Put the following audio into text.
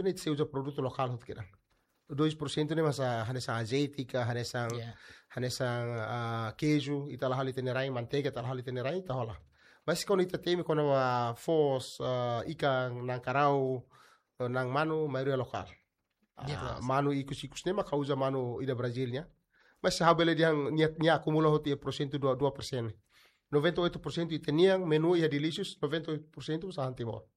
nem se usa produto local hot kira. 2% nem masa hanesa azeite ka hanesa queijo itala hali tenerai manteiga itala hali tenerai tahola. Mas quando ita teme quando fos ikan nang karau nang manu maioria lokal. Manu ikus nema causa manu ida Brasilnya. Mas habele dia niat acumula hoti % 2%. 98% iteniang menu ia delicious, 98% sa antimo.